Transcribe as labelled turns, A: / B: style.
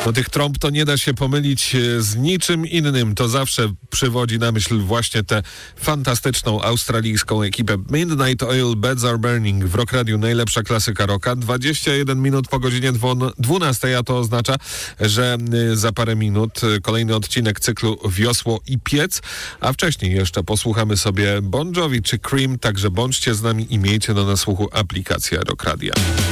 A: No tych trąb to nie da się pomylić z niczym innym. To zawsze przywodzi na myśl właśnie tę fantastyczną australijską ekipę. Midnight Oil, Beds Are Burning w Rock Radiu, najlepsza klasyka rocka. 21 minut po godzinie 12, a to oznacza, że za parę minut kolejny odcinek cyklu Wiosło i Piec, a wcześniej jeszcze posłuchamy sobie Bon Jovi czy Cream, także bądźcie z nami i miejcie na słuchu aplikację Rock Radia.